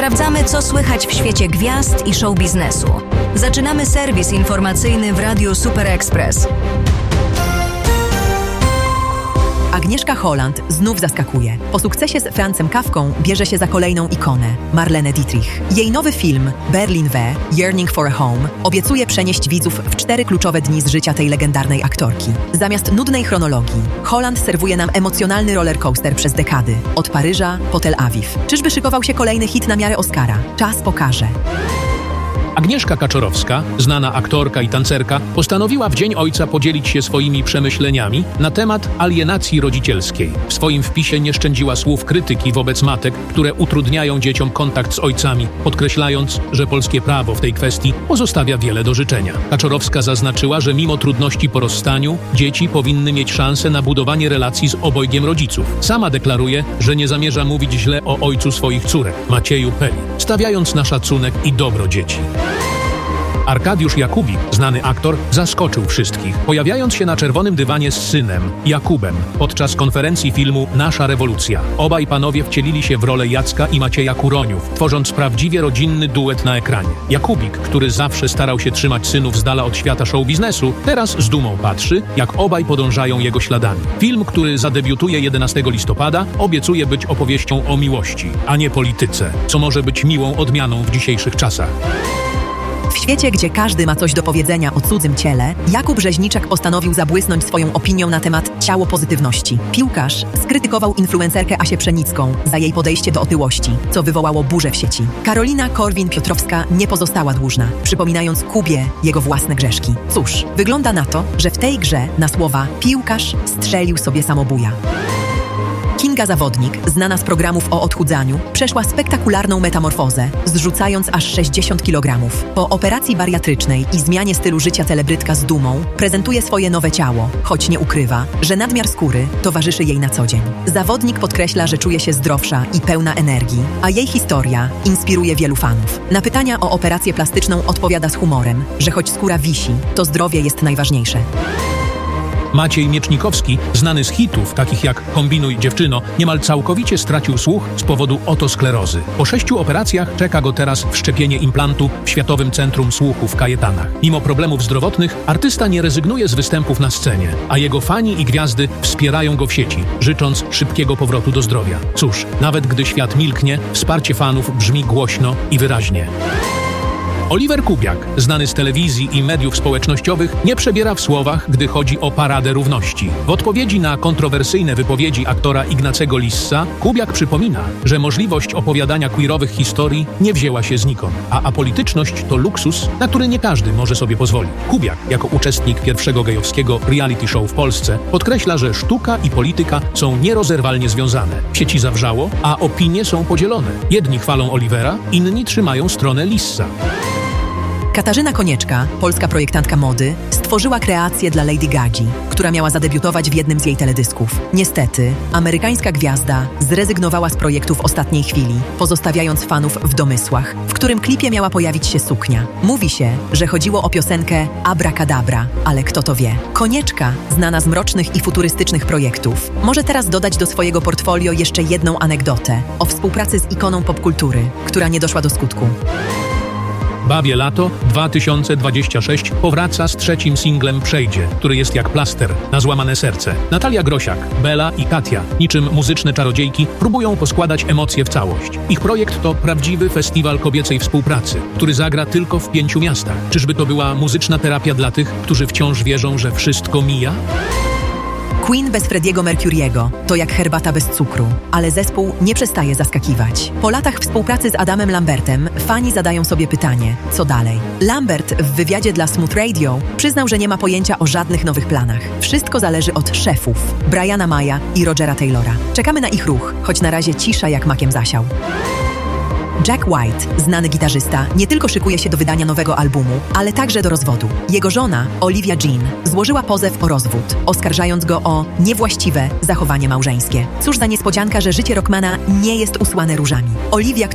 Sprawdzamy, co słychać w świecie gwiazd i show biznesu. Zaczynamy serwis informacyjny w Radiu Super Express. Agnieszka Holland znów zaskakuje. Po sukcesie z Francem Kafką bierze się za kolejną ikonę, Marlene Dietrich. Jej nowy film, Berlin W. Yearning for a Home, obiecuje przenieść widzów w 4 kluczowe dni z życia tej legendarnej aktorki. Zamiast nudnej chronologii, Holland serwuje nam emocjonalny rollercoaster przez dekady. Od Paryża po Tel Awiw. Czyżby szykował się kolejny hit na miarę Oscara? Czas pokaże. Agnieszka Kaczorowska, znana aktorka i tancerka, postanowiła w Dzień Ojca podzielić się swoimi przemyśleniami na temat alienacji rodzicielskiej. W swoim wpisie nie szczędziła słów krytyki wobec matek, które utrudniają dzieciom kontakt z ojcami, podkreślając, że polskie prawo w tej kwestii pozostawia wiele do życzenia. Kaczorowska zaznaczyła, że mimo trudności po rozstaniu, dzieci powinny mieć szansę na budowanie relacji z obojgiem rodziców. Sama deklaruje, że nie zamierza mówić źle o ojcu swoich córek, Macieju Peli, stawiając na szacunek i dobro dzieci. Arkadiusz Jakubik, znany aktor, zaskoczył wszystkich, pojawiając się na czerwonym dywanie z synem, Jakubem, podczas konferencji filmu Nasza rewolucja. Obaj panowie wcielili się w rolę Jacka i Macieja Kuroniów, tworząc prawdziwie rodzinny duet na ekranie. Jakubik, który zawsze starał się trzymać synów z dala od świata show biznesu, teraz z dumą patrzy, jak obaj podążają jego śladami. Film, który zadebiutuje 11 listopada, obiecuje być opowieścią o miłości, a nie polityce, co może być miłą odmianą w dzisiejszych czasach. W świecie, gdzie każdy ma coś do powiedzenia o cudzym ciele, Jakub Rzeźniczak postanowił zabłysnąć swoją opinią na temat ciało pozytywności. Piłkarz skrytykował influencerkę Asię Pszenicką za jej podejście do otyłości, co wywołało burzę w sieci. Karolina Korwin-Piotrowska nie pozostała dłużna, przypominając Kubie jego własne grzeszki. Cóż, wygląda na to, że w tej grze na słowa piłkarz strzelił sobie samobuja. Kinga Zawodnik, znana z programów o odchudzaniu, przeszła spektakularną metamorfozę, zrzucając aż 60 kg. Po operacji bariatrycznej i zmianie stylu życia celebrytka z dumą prezentuje swoje nowe ciało, choć nie ukrywa, że nadmiar skóry towarzyszy jej na co dzień. Zawodnik podkreśla, że czuje się zdrowsza i pełna energii, a jej historia inspiruje wielu fanów. Na pytania o operację plastyczną odpowiada z humorem, że choć skóra wisi, to zdrowie jest najważniejsze. Maciej Miecznikowski, znany z hitów takich jak Kombinuj dziewczyno, niemal całkowicie stracił słuch z powodu otosklerozy. Po 6 operacjach czeka go teraz wszczepienie implantu w Światowym Centrum Słuchu w Kajetanach. Mimo problemów zdrowotnych, artysta nie rezygnuje z występów na scenie, a jego fani i gwiazdy wspierają go w sieci, życząc szybkiego powrotu do zdrowia. Cóż, nawet gdy świat milknie, wsparcie fanów brzmi głośno i wyraźnie. Oliver Kubiak, znany z telewizji i mediów społecznościowych, nie przebiera w słowach, gdy chodzi o Paradę Równości. W odpowiedzi na kontrowersyjne wypowiedzi aktora Ignacego Lissa, Kubiak przypomina, że możliwość opowiadania queerowych historii nie wzięła się znikąd, a apolityczność to luksus, na który nie każdy może sobie pozwolić. Kubiak, jako uczestnik pierwszego gejowskiego reality show w Polsce, podkreśla, że sztuka i polityka są nierozerwalnie związane. W sieci zawrzało, a opinie są podzielone. Jedni chwalą Olivera, inni trzymają stronę Lissa. Katarzyna Konieczka, polska projektantka mody, stworzyła kreację dla Lady Gagi, która miała zadebiutować w jednym z jej teledysków. Niestety, amerykańska gwiazda zrezygnowała z projektu w ostatniej chwili, pozostawiając fanów w domysłach, w którym klipie miała pojawić się suknia. Mówi się, że chodziło o piosenkę Abracadabra, ale kto to wie? Konieczka, znana z mrocznych i futurystycznych projektów, może teraz dodać do swojego portfolio jeszcze jedną anegdotę o współpracy z ikoną popkultury, która nie doszła do skutku. Babie Lato 2026 powraca z 3. singlem Przejdzie, który jest jak plaster na złamane serce. Natalia Grosiak, Bela i Katia, niczym muzyczne czarodziejki, próbują poskładać emocje w całość. Ich projekt to prawdziwy festiwal kobiecej współpracy, który zagra tylko w 5 miastach. Czyżby to była muzyczna terapia dla tych, którzy wciąż wierzą, że wszystko mija? Queen bez Freddie'ego Mercuriego to jak herbata bez cukru, ale zespół nie przestaje zaskakiwać. Po latach współpracy z Adamem Lambertem fani zadają sobie pytanie, co dalej? Lambert w wywiadzie dla Smooth Radio przyznał, że nie ma pojęcia o żadnych nowych planach. Wszystko zależy od szefów, Briana Maya i Rogera Taylora. Czekamy na ich ruch, choć na razie cisza jak makiem zasiał. Jack White, znany gitarzysta, nie tylko szykuje się do wydania nowego albumu, ale także do rozwodu. Jego żona, Olivia Jean, złożyła pozew o rozwód, oskarżając go o niewłaściwe zachowanie małżeńskie. Cóż za niespodzianka, że życie rockmana nie jest usłane różami. Olivia,